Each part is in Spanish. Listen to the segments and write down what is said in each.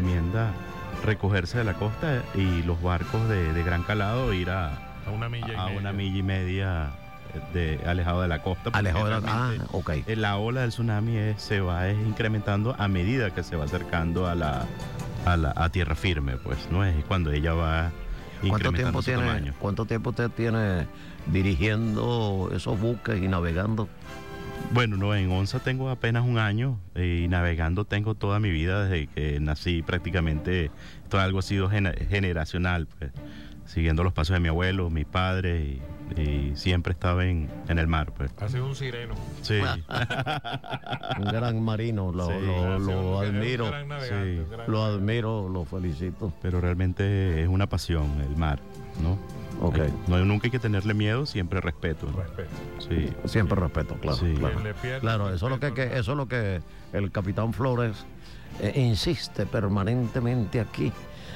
recomienda recogerse de la costa y los barcos de gran calado ir a una milla y media alejado de la costa. Alejado de la ok. La ola del tsunami se va incrementando a medida que se va acercando a tierra firme, pues, ¿no? Es cuando ella va incrementando su tamaño. ¿Cuánto tiempo usted tiene dirigiendo esos buques y navegando? Bueno, no, en Onza tengo apenas un año y navegando tengo toda mi vida desde que nací prácticamente. Esto algo ha sido generacional, pues, siguiendo los pasos de mi abuelo, mi padre y siempre estaba en el mar, pues. Ha sido un sireno. Sí. Un gran marino, lo admiro. Sí. Lo admiro, lo felicito. Pero realmente es una pasión el mar, ¿no? Okay. Nunca hay que tenerle miedo, siempre respeto, ¿no? Sí. Siempre respeto, claro. Sí. Claro, eso es lo que el capitán Flores insiste permanentemente aquí.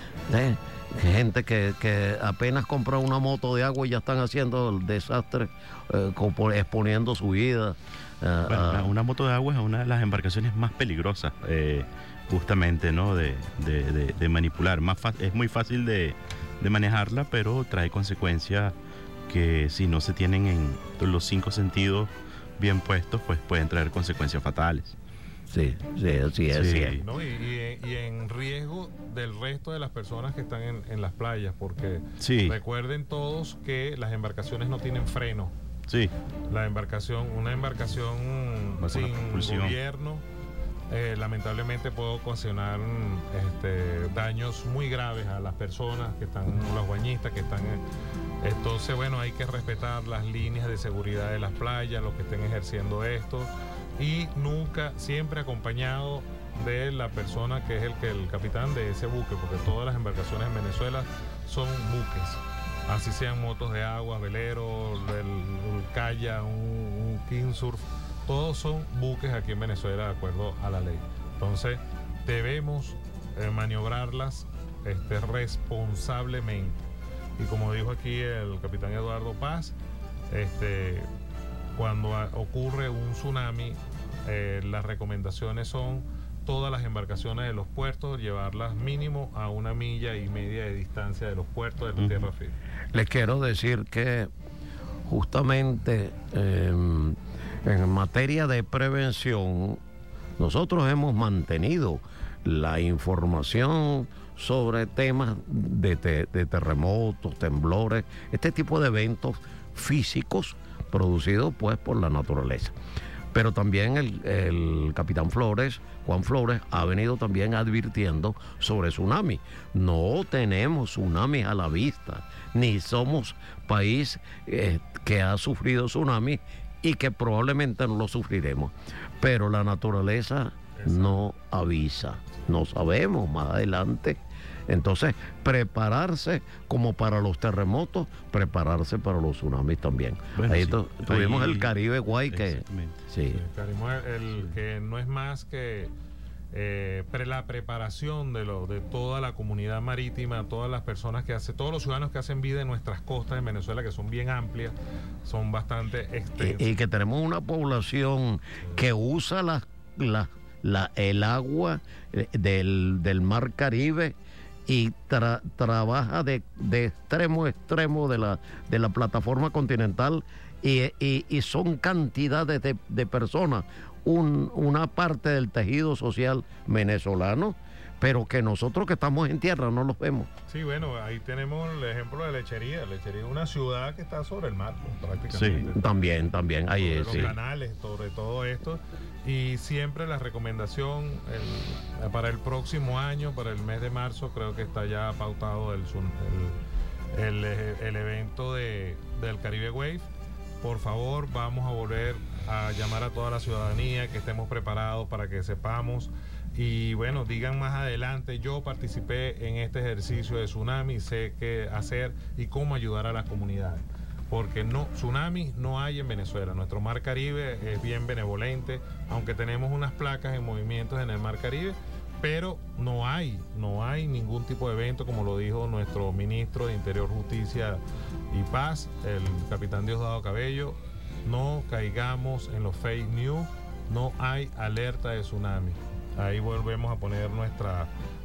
Gente que apenas compró una moto de agua y ya están haciendo el desastre, exponiendo su vida. Una moto de agua es una de las embarcaciones más peligrosas, justamente, ¿no? De manipular. Es muy fácil de manejarla, pero trae consecuencias que si no se tienen en los 5 sentidos bien puestos, pues pueden traer consecuencias fatales. Sí, así es. Sí. ¿No? Y en riesgo del resto de las personas que están en las playas, porque recuerden todos que las embarcaciones no tienen freno. Sí. Una embarcación sin gobierno lamentablemente puede ocasionar daños muy graves a las personas que están, los bañistas que están. Entonces, bueno, hay que respetar las líneas de seguridad de las playas, los que estén ejerciendo esto, y siempre acompañado de la persona que es el capitán de ese buque, porque todas las embarcaciones en Venezuela son buques, así sean motos de agua, veleros, el kayak, un kitesurf. Todos son buques aquí en Venezuela de acuerdo a la ley. Entonces debemos maniobrarlas responsablemente. Y como dijo aquí el capitán Eduardo Paz, cuando ocurre un tsunami, las recomendaciones son todas las embarcaciones de los puertos llevarlas mínimo a 1,5 millas de distancia de los puertos de la tierra firme. Les quiero decir que justamente en materia de prevención, nosotros hemos mantenido la información sobre temas de terremotos, temblores, este tipo de eventos físicos producidos pues por la naturaleza. Pero también el capitán Flores, Juan Flores, ha venido también advirtiendo sobre tsunami. No tenemos tsunami a la vista, ni somos país que ha sufrido tsunami y que probablemente no lo sufriremos. Pero la naturaleza no avisa. No sabemos más adelante. Entonces, prepararse como para los terremotos, prepararse para los tsunamis también. Bueno, ahí tuvimos el Caribe Guay que... Sí. Que no es más que la preparación de toda la comunidad marítima, todas las personas todos los ciudadanos que hacen vida en nuestras costas en Venezuela, que son bien amplias, son bastante extensas. Y que tenemos una población que usa el agua del mar Caribe y trabaja de extremo a extremo de la plataforma continental y son cantidades de personas, una parte del tejido social venezolano, pero que nosotros que estamos en tierra no los vemos. Sí, bueno, ahí tenemos el ejemplo de Lechería. Lechería es una ciudad que está sobre el mar, prácticamente. Sí, también. Ahí es, los canales, sobre todo esto. Y siempre la recomendación para el próximo año, para el mes de marzo, creo que está ya pautado el evento del Caribe Wave. Por favor, vamos a volver a llamar a toda la ciudadanía, que estemos preparados para que sepamos. Y bueno, digan más adelante, yo participé en este ejercicio de tsunami, sé qué hacer y cómo ayudar a las comunidades. Porque tsunami no hay en Venezuela. Nuestro mar Caribe es bien benevolente, aunque tenemos unas placas en movimientos en el mar Caribe, pero no hay ningún tipo de evento, como lo dijo nuestro ministro de Interior, Justicia y Paz, el capitán Diosdado Cabello. No caigamos en los fake news, no hay alerta de tsunami. Ahí volvemos a poner nuestra